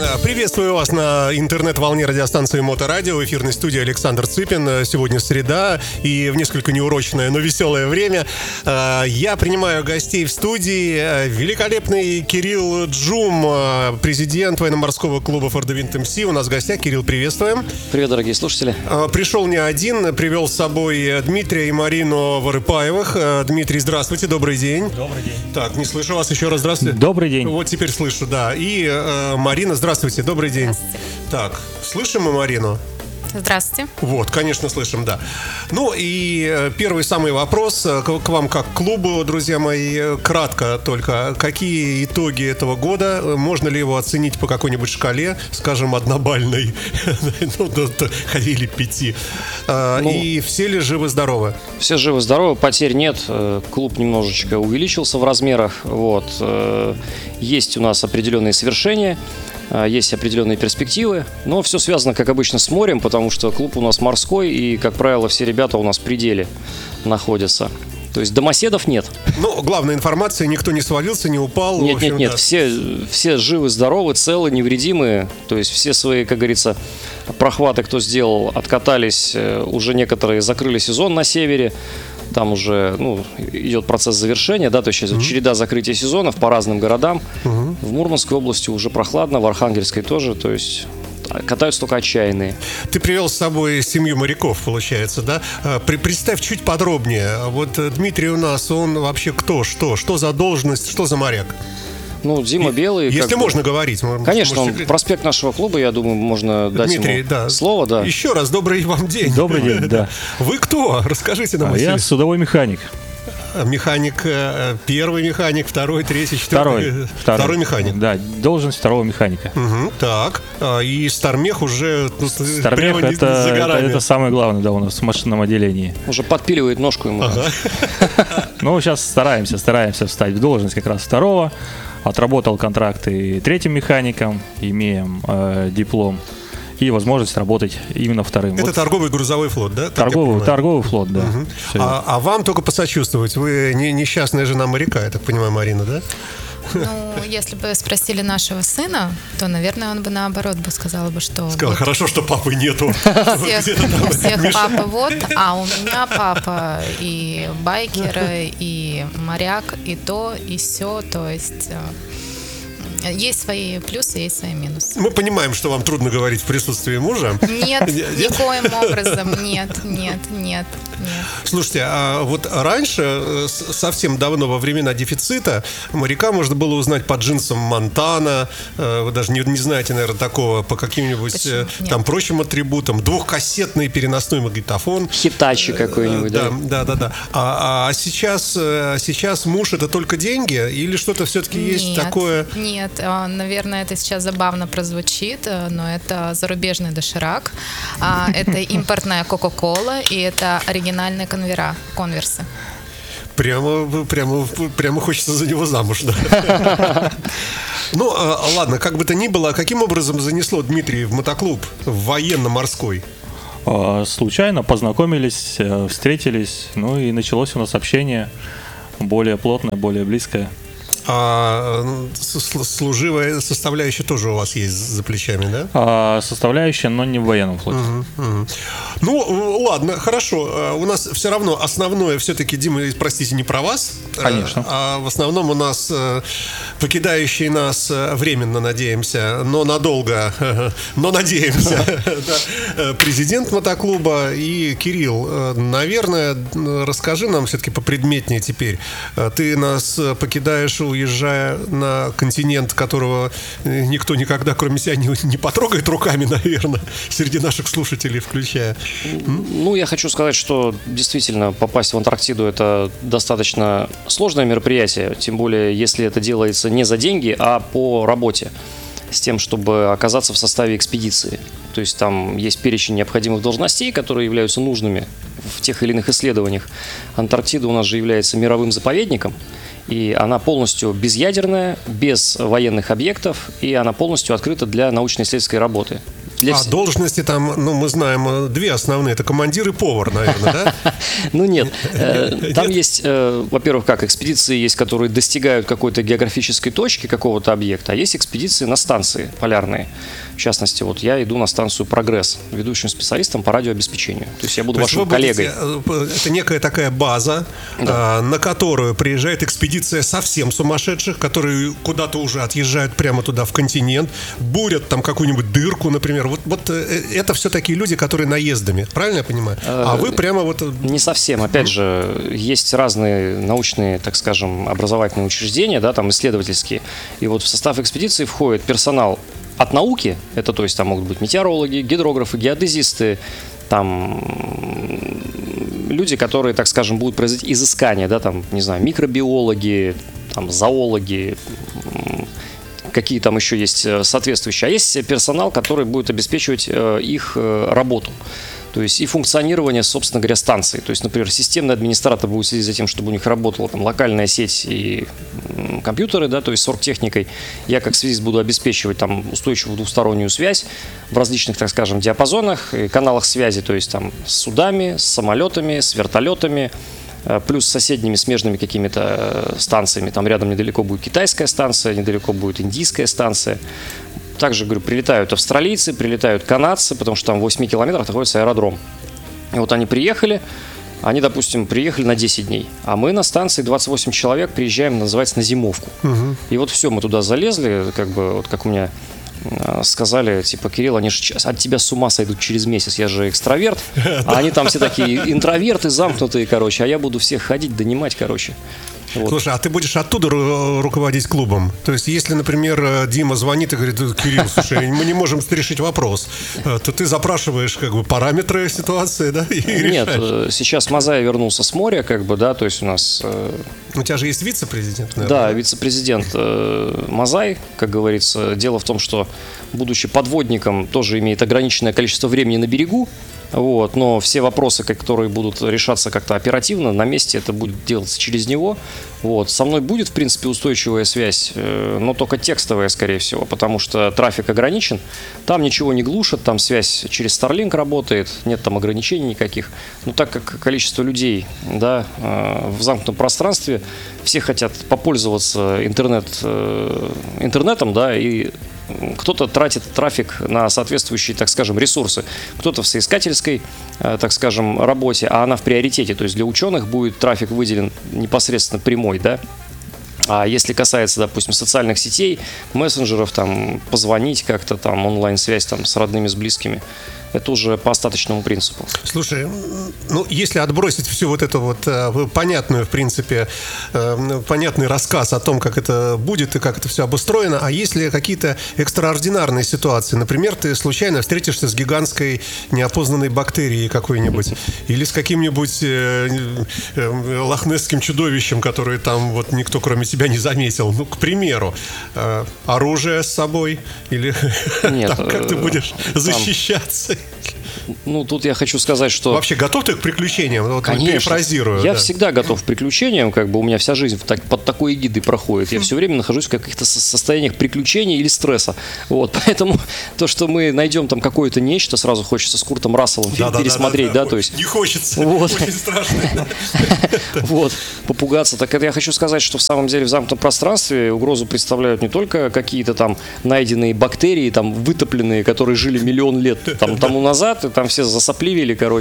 Приветствую вас на интернет-волне радиостанции Моторадио. В эфирной студии Александр Цыпин. Сегодня среда и в несколько неурочное, но веселое время я принимаю гостей в студии. Великолепный Кирилл Джум, президент военно-морского клуба Ford Wind MC. У нас в гостях. Кирилл, приветствуем. Привет, дорогие слушатели. Пришел не один, привел с собой Дмитрия и Марину Ворыпаевых. Дмитрий, здравствуйте, добрый день. Добрый день. Так, не слышу вас еще раз, здравствуйте. Добрый день. Вот теперь слышу, да. И Марина, здравствуйте, добрый день. Здравствуйте. Так, слышим мы Марину? Здравствуйте. Вот, конечно, слышим, да. Ну и первый самый вопрос к вам как к клубу, друзья мои. Кратко только, какие итоги этого года? Можно ли его оценить по какой-нибудь шкале, скажем, однобальной, или 5? И все ли живы-здоровы? Все живы-здоровы, потерь нет. Клуб немножечко увеличился в размерах. Вот. Есть у нас определенные совершения. Есть определенные перспективы, но все связано, как обычно, с морем, потому что клуб у нас морской, и, как правило, все ребята у нас в пределе находятся. То есть домоседов нет. Ну, главная информация, никто не свалился, не упал. Нет, да. все живы, здоровы, целы, невредимы. То есть все свои, как говорится, прохваты, кто сделал, откатались. Уже некоторые закрыли сезон на севере. Там уже идет процесс завершения, да, то есть сейчас череда закрытия сезонов по разным городам. В Мурманской области уже прохладно, в Архангельской тоже, то есть катаются только отчаянные. Ты привел с собой семью моряков, получается, да? Представь чуть подробнее. Вот Дмитрий у нас, он вообще кто, что за должность, что за моряк? Дима Белый. Если можно говорить. Конечно, он проспект нашего клуба, я думаю, можно дать Дмитрий, ему да. слово. Да. Еще раз, добрый вам день. Добрый день, да. Вы кто? Расскажите нам. Я судовой механик. Механик, первый механик, второй, третий, четвертый. Второй механик. Да, должность второго механика. Так, и Стармех уже Стармех это самое главное, да, у нас в машинном отделении. Уже подпиливает ножку ему. Ну, сейчас стараемся встать в должность как раз второго. Отработал контракты третьим механиком, имеем диплом и возможность работать именно вторым. Это торговый грузовой флот, да? Торговый флот, да. А вам только посочувствовать. Вы несчастная жена моряка, я так понимаю, Марина, да? Если бы спросили нашего сына, то, наверное, он бы наоборот бы сказал бы, что... Сказал, хорошо, что папы нету. У всех папа вот, а у меня папа и байкер, и моряк, и то, и сё, то есть... Есть свои плюсы, есть свои минусы. Мы понимаем, что вам трудно говорить в присутствии мужа. Нет, никоим образом, нет. Слушайте, а вот раньше, совсем давно, во времена дефицита, моряка можно было узнать по джинсам Монтана. Вы даже не знаете, наверное, такого, по каким-нибудь там прочим атрибутам. Двухкассетный переносной магнитофон. Хитачи какой-нибудь, да? Да. А сейчас муж — это только деньги? Или что-то все-таки есть такое? Нет, наверное, это сейчас забавно прозвучит, но это зарубежный доширак, это импортная Кока-Кола и это оригинальные конверсы. Прямо хочется за него замуж, да. Ну, ладно, как бы то ни было, каким образом занесло Дмитрия в мотоклуб, в военно-морской? Случайно познакомились, встретились, и началось у нас общение более плотное, более близкое. А служивая составляющая тоже у вас есть за плечами, да? Составляющая, но не в военном флоте. Ну, ладно, хорошо. У нас все равно основное все-таки, Дима, простите, не про вас. Конечно. А в основном у нас покидающий нас временно, надеемся, но надолго, но надеемся, президент мотоклуба. И Кирилл, наверное, расскажи нам все-таки попредметнее теперь. Ты нас покидаешь, уезжая на континент, которого никто никогда, кроме себя, не потрогает руками, наверное, среди наших слушателей включая. Я хочу сказать, что действительно попасть в Антарктиду — это достаточно сложное мероприятие, тем более, если это делается не за деньги, а по работе, с тем, чтобы оказаться в составе экспедиции. То есть там есть перечень необходимых должностей, которые являются нужными в тех или иных исследованиях. Антарктида у нас же является мировым заповедником, и она полностью безъядерная, без военных объектов, и она полностью открыта для научно-исследовательской работы. должности там, ну, мы знаем, две основные. Это командир и повар, наверное, да? Ну нет, там есть, во-первых, как экспедиции есть, которые достигают какой-то географической точки какого-то объекта, а есть экспедиции на станции полярные. В частности, вот я иду на станцию «Прогресс» ведущим специалистом по радиообеспечению. То есть я буду вашим коллегой. Это некая такая база, на которую приезжает экспедиция совсем сумасшедших, которые куда-то уже отъезжают прямо туда, в континент, бурят там какую-нибудь дырку, например. Вот это все такие люди, которые наездами. Правильно я понимаю? А вы прямо вот... Не совсем. Опять же, есть разные научные, так скажем, образовательные учреждения, да, там исследовательские. И вот в состав экспедиции входит персонал от науки, это то есть там могут быть метеорологи, гидрографы, геодезисты, там люди, которые, так скажем, будут производить изыскания, да, там, не знаю, микробиологи, там, зоологи, какие там еще есть соответствующие. А есть персонал, который будет обеспечивать их работу. То есть и функционирование, собственно говоря, станции. То есть, например, системный администратор будет следить за тем, чтобы у них работала там локальная сеть и компьютеры, да, то есть с оргтехникой. Я как связист буду обеспечивать там устойчивую двустороннюю связь в различных, так скажем, диапазонах и каналах связи, то есть там с судами, с самолетами, с вертолетами, плюс с соседними смежными какими-то станциями. Там рядом недалеко будет китайская станция, недалеко будет индийская станция. Также, говорю, прилетают австралийцы, прилетают канадцы, потому что там в 8 километрах находится аэродром. И вот они приехали, они, допустим, приехали на 10 дней, а мы на станции 28 человек приезжаем, называется, на зимовку. И вот все, мы туда залезли, как бы, вот как у меня сказали, типа, Кирилл, они же от тебя с ума сойдут через месяц, я же экстраверт, а они там все такие интроверты, замкнутые, короче, а я буду всех ходить, донимать, короче. Вот. Слушай, а ты будешь оттуда руководить клубом? То есть, если, например, Дима звонит и говорит: Кирилл, слушай, мы не можем решить вопрос, то ты запрашиваешь как бы параметры ситуации, да? И Нет, решаешь. сейчас Мазай вернулся с моря, как бы, да, то есть у нас... У тебя же есть вице-президент, наверное? Да, вице-президент Мазай, как говорится. Дело в том, что, будучи подводником, тоже имеет ограниченное количество времени на берегу. Вот, но все вопросы, которые будут решаться как-то оперативно, на месте, это будет делаться через него. Вот. Со мной будет, в принципе, устойчивая связь, но только текстовая, скорее всего, потому что трафик ограничен. Там ничего не глушат, там связь через Starlink работает, нет там ограничений никаких. Но так как количество людей, да, в замкнутом пространстве, все хотят попользоваться интернетом, да, и кто-то тратит трафик на соответствующие, так скажем, ресурсы. Кто-то в соискательской, так скажем, работе, а она в приоритете. То есть для ученых будет трафик выделен непосредственно прямой, да. А если касается, допустим, социальных сетей, мессенджеров, там, позвонить как-то, там, онлайн-связь там, с родными, с близкими, это уже по остаточному принципу. Слушай, ну, если отбросить всю вот эту вот понятную, в принципе, понятный рассказ о том, как это будет и как это все обустроено, а если какие-то экстраординарные ситуации, например, ты случайно встретишься с гигантской неопознанной бактерией какой-нибудь, или с каким-нибудь лохнесским чудовищем, которое там вот никто кроме тебя не заметил, ну, к примеру, оружие с собой, или Нет, там, как ты будешь защищаться? Ну, тут я хочу сказать, что... Вообще готов ты к приключениям? Вот Конечно. Перефразирую. Я да. всегда готов к приключениям, как бы у меня вся жизнь под такой эгидой проходит. Я все время нахожусь в каких-то состояниях приключений или стресса. Вот, поэтому то, что мы найдем там какое-то нечто, сразу хочется с Куртом Расселом фильм пересмотреть, да, то есть... Не хочется, вот. Очень страшно. Вот, попугаться. Так это я хочу сказать, что в самом деле в замкнутом пространстве угрозу представляют не только какие-то там найденные бактерии, там вытопленные, которые жили миллион лет там тому назад, и там все засопливили, короче.